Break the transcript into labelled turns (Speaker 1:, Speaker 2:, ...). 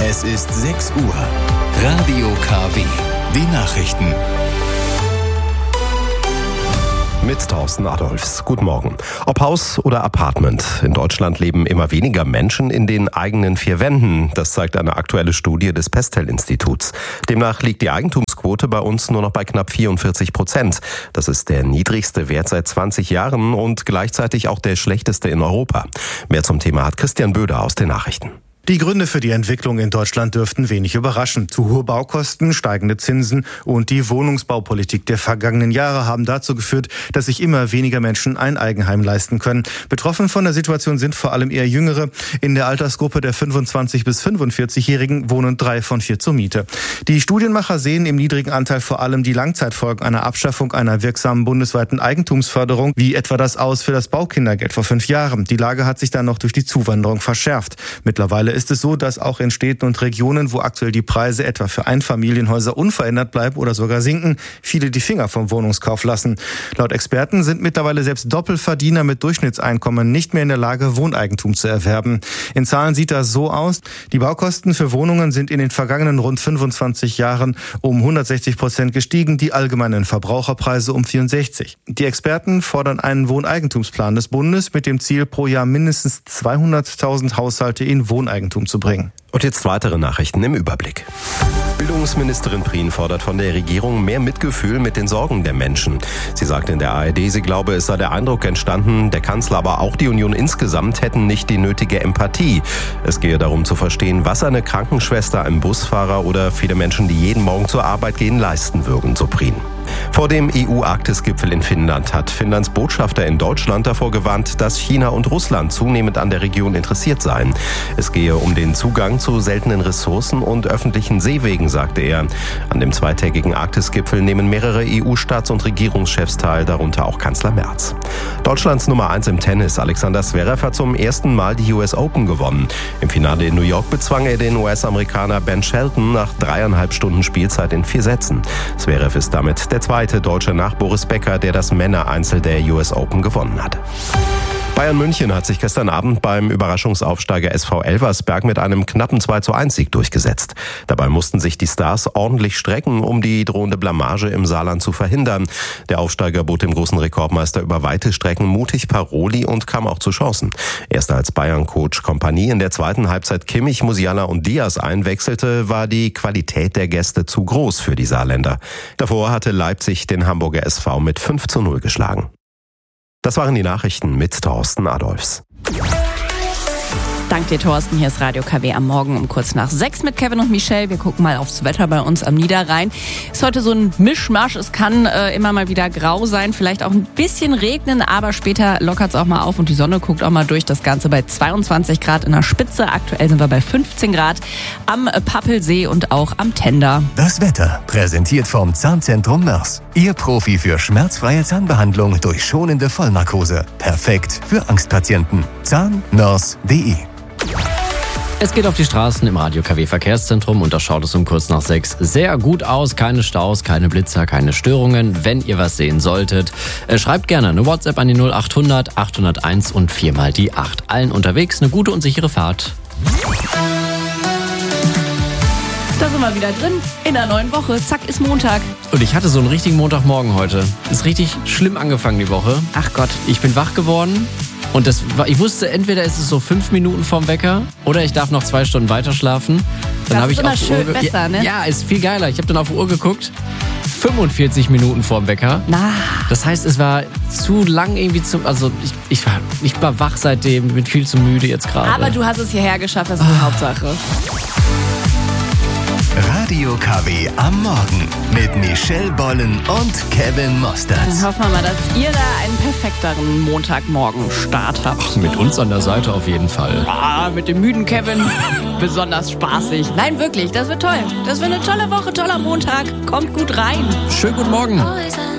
Speaker 1: Es ist 6 Uhr. Radio KW. Die Nachrichten.
Speaker 2: Mit Thorsten Adolfs. Guten Morgen. Ob Haus oder Apartment. In Deutschland leben immer weniger Menschen in den eigenen 4 Wänden. Das zeigt eine aktuelle Studie des Pestel-Instituts. Demnach liegt die Eigentumsquote bei uns nur noch bei knapp 44%. Das ist der niedrigste Wert seit 20 Jahren und gleichzeitig auch der schlechteste in Europa. Mehr zum Thema hat Christian Böder aus den Nachrichten.
Speaker 3: Die Gründe für die Entwicklung in Deutschland dürften wenig überraschen. Zu hohe Baukosten, steigende Zinsen und die Wohnungsbaupolitik der vergangenen Jahre haben dazu geführt, dass sich immer weniger Menschen ein Eigenheim leisten können. Betroffen von der Situation sind vor allem eher Jüngere. In der Altersgruppe der 25- bis 45-Jährigen wohnen 3 von 4 zur Miete. Die Studienmacher sehen im niedrigen Anteil vor allem die Langzeitfolgen einer Abschaffung einer wirksamen bundesweiten Eigentumsförderung, wie etwa das Aus für das Baukindergeld vor 5 Jahren. Die Lage hat sich dann noch durch die Zuwanderung verschärft. Mittlerweile ist es so, dass auch in Städten und Regionen, wo aktuell die Preise etwa für Einfamilienhäuser unverändert bleiben oder sogar sinken, viele die Finger vom Wohnungskauf lassen. Laut Experten sind mittlerweile selbst Doppelverdiener mit Durchschnittseinkommen nicht mehr in der Lage, Wohneigentum zu erwerben. In Zahlen sieht das so aus: Die Baukosten für Wohnungen sind in den vergangenen rund 25 Jahren um 160% gestiegen, die allgemeinen Verbraucherpreise um 64%. Die Experten fordern einen Wohneigentumsplan des Bundes mit dem Ziel, pro Jahr mindestens 200.000 Haushalte in Wohneigentum zu bringen.
Speaker 2: Und jetzt weitere Nachrichten im Überblick. Bildungsministerin Prien fordert von der Regierung mehr Mitgefühl mit den Sorgen der Menschen. Sie sagt in der ARD, sie glaube, es sei der Eindruck entstanden, der Kanzler, aber auch die Union insgesamt hätten nicht die nötige Empathie. Es gehe darum zu verstehen, was eine Krankenschwester, ein Busfahrer oder viele Menschen, die jeden Morgen zur Arbeit gehen, leisten würden, so Prien. Vor dem EU-Arktis-Gipfel in Finnland hat Finnlands Botschafter in Deutschland davor gewarnt, dass China und Russland zunehmend an der Region interessiert seien. Es gehe um den Zugang zu seltenen Ressourcen und öffentlichen Seewegen, sagte er. An dem zweitägigen Arktis-Gipfel nehmen mehrere EU-Staats- und Regierungschefs teil, darunter auch Kanzler Merz. Deutschlands Nummer 1 im Tennis, Alexander Zverev, hat zum ersten Mal die US Open gewonnen. Im Finale in New York bezwang er den US-Amerikaner Ben Shelton nach 3,5 Stunden Spielzeit in 4 Sätzen. Zverev ist damit der zweite Deutsche nach Boris Becker, der das Männereinzel der US Open gewonnen hat. Bayern München hat sich gestern Abend beim Überraschungsaufsteiger SV Elversberg mit einem knappen 2:1-Sieg durchgesetzt. Dabei mussten sich die Stars ordentlich strecken, um die drohende Blamage im Saarland zu verhindern. Der Aufsteiger bot dem großen Rekordmeister über weite Strecken mutig Paroli und kam auch zu Chancen. Erst als Bayern-Coach Kompanie in der zweiten Halbzeit Kimmich, Musiala und Diaz einwechselte, war die Qualität der Gäste zu groß für die Saarländer. Davor hatte Leipzig den Hamburger SV mit 5:0 geschlagen. Das waren die Nachrichten mit Thorsten Adolfs.
Speaker 4: Dank dir, Thorsten. Hier ist Radio KW am Morgen um kurz nach 6 mit Kevin und Michelle. Wir gucken mal aufs Wetter bei uns am Niederrhein. Ist heute so ein Mischmasch. Es kann immer mal wieder grau sein, vielleicht auch ein bisschen regnen, aber später lockert es auch mal auf und die Sonne guckt auch mal durch. Das Ganze bei 22 Grad in der Spitze. Aktuell sind wir bei 15 Grad am Pappelsee und auch am Tender.
Speaker 1: Das Wetter präsentiert vom Zahnzentrum Mörs. Ihr Profi für schmerzfreie Zahnbehandlung durch schonende Vollnarkose. Perfekt für Angstpatienten. Zahnmörs.de.
Speaker 5: Es geht auf die Straßen im Radio KW Verkehrszentrum und da schaut es um kurz nach 6 sehr gut aus. Keine Staus, keine Blitzer, keine Störungen. Wenn ihr was sehen solltet, schreibt gerne eine WhatsApp an die 0800 801 und 4 mal die 8. Allen unterwegs eine gute und sichere Fahrt.
Speaker 4: Da sind wir wieder drin in der neuen Woche. Zack, ist Montag.
Speaker 5: Und ich hatte so einen richtigen Montagmorgen heute. Ist richtig schlimm angefangen die Woche.
Speaker 4: Ach Gott.
Speaker 5: Ich bin wach geworden. Und ich wusste, entweder ist es so 5 Minuten vorm Wecker oder ich darf noch 2 Stunden weiter schlafen. Dann
Speaker 4: das ist immer schön besser, ne?
Speaker 5: Ja, ist viel geiler. Ich habe dann auf die Uhr geguckt. 45 Minuten vorm Wecker.
Speaker 4: Na.
Speaker 5: Das heißt, es war zu lang irgendwie also ich war wach seitdem, bin viel zu müde jetzt gerade.
Speaker 4: Aber du hast es hierher geschafft, das ist die Hauptsache.
Speaker 1: Radio KW am Morgen mit Michelle Bollen und Kevin Mostert.
Speaker 4: Dann hoffen wir mal, dass ihr da einen perfekteren Montagmorgen-Start habt.
Speaker 5: Mit uns an der Seite auf jeden Fall.
Speaker 4: Ah, mit dem müden Kevin besonders spaßig. Nein, wirklich, das wird toll. Das wird eine tolle Woche, toller Montag. Kommt gut rein.
Speaker 5: Schönen guten Morgen.